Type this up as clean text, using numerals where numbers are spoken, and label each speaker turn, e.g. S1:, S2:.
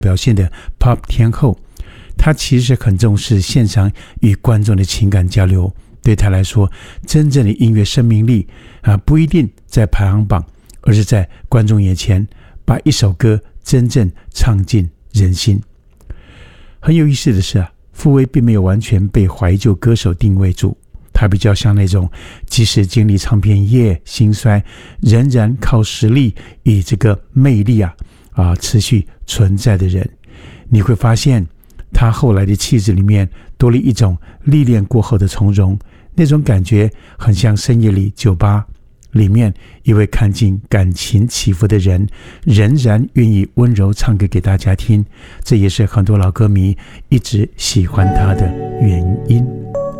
S1: 表现的 pop 天后，她其实很重视现场与观众的情感交流。对她来说，真正的音乐生命力不一定在排行榜，而是在观众眼前把一首歌真正唱进人心。很有意思的是傅威并没有完全被怀旧歌手定位住，他比较像那种即使经历唱片业兴衰，仍然靠实力与这个魅力持续存在的人。你会发现他后来的气质里面多了一种历练过后的从容，那种感觉很像深夜里酒吧里面一位看尽感情起伏的人，仍然愿意温柔唱歌给大家听，这也是很多老歌迷一直喜欢他的原因。